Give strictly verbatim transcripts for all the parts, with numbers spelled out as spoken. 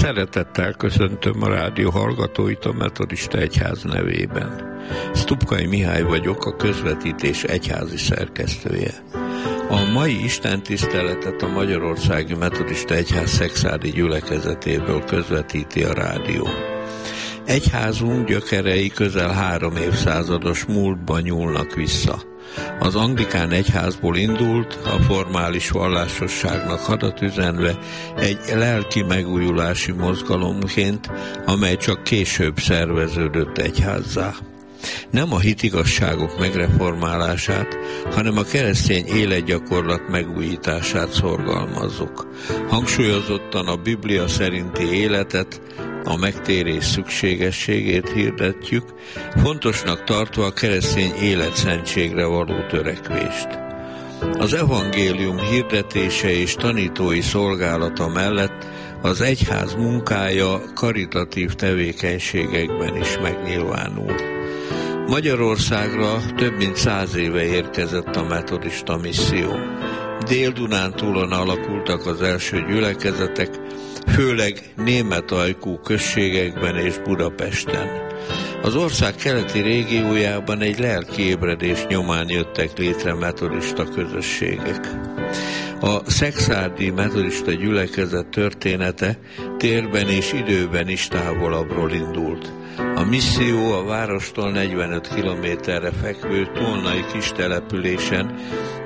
Szeretettel köszöntöm a rádió hallgatóit a Metodista Egyház nevében. Sztupkai Mihály vagyok, a közvetítés egyházi szerkesztője. A mai istentiszteletet a Magyarországi Metodista Egyház szexárdi gyülekezetéből közvetíti a rádió. Egyházunk gyökerei közel három évszázados múltba nyúlnak vissza. Az anglikán egyházból indult, a formális vallásosságnak hadat üzenve egy lelki megújulási mozgalomként, amely csak később szerveződött egyházzá. Nem a hitigazságok megreformálását, hanem a keresztény életgyakorlat megújítását szorgalmazzuk. Hangsúlyozottan a Biblia szerinti életet, a megtérés szükségességét hirdetjük, fontosnak tartva a keresztény életszentségre való törekvést. Az evangélium hirdetése és tanítói szolgálata mellett az egyház munkája karitatív tevékenységekben is megnyilvánul. Magyarországra több mint száz éve érkezett a metodista misszió. Dél-Dunántúlon alakultak az első gyülekezetek, főleg német ajkú községekben és Budapesten. Az ország keleti régiójában egy lelki ébredés nyomán jöttek létre metodista közösségek. A szexárdi metodista gyülekezet története térben és időben is távolabbról indult. A misszió a várostól negyvenöt kilométerre fekvő tolnai kistelepülésen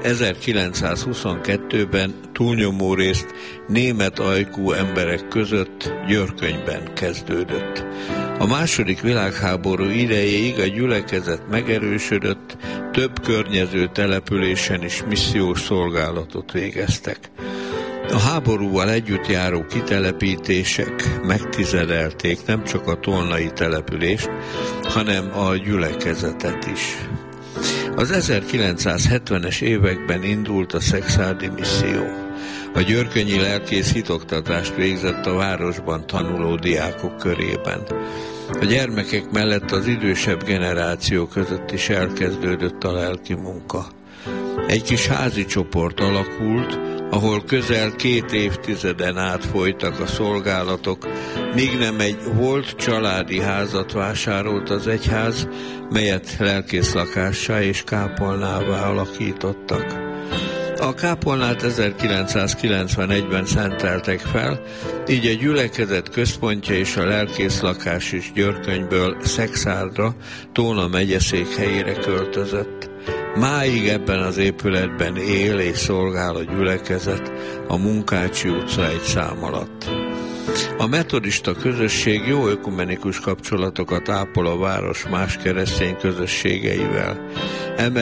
ezerkilencszázhuszonkettőben túlnyomó részt német ajkú emberek között Györkönyben kezdődött. A második világháború idejéig a gyülekezet megerősödött, több környező településen is missziós szolgálatot végeztek. A háborúval együtt járó kitelepítések megtizedelték nem csak a tolnai települést, hanem a gyülekezetet is. Az ezerkilencszázhetvenes években indult a szexárdi misszió. A györkönyi lelkész hitoktatást végzett a városban tanuló diákok körében. A gyermekek mellett az idősebb generáció között is elkezdődött a lelki munka. Egy kis házi csoport alakult, ahol közel két évtizeden át folytak a szolgálatok, míg nem egy volt családi házat vásárolt az egyház, melyet lelkészlakássá és kápolnává alakítottak. A kápolnát ezerkilencszázkilencvenegyben szenteltek fel, így a gyülekezet központja és a lelkészlakás is Györkönyből Szexárdra, Tolna megyeszékhelyére költözött. Máig ebben az épületben él és szolgál a gyülekezet a Munkácsi utca egy szám alatt. A metodista közösség jó ökumenikus kapcsolatokat ápol a város más keresztény közösségeivel.